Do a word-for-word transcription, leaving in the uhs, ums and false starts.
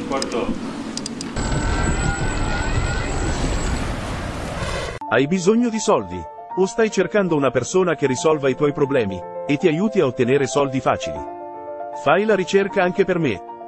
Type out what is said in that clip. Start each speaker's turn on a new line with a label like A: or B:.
A: Porto.
B: Hai bisogno di soldi? O stai cercando una persona che risolva i tuoi problemi e ti aiuti a ottenere soldi facili? Fai la ricerca anche per me.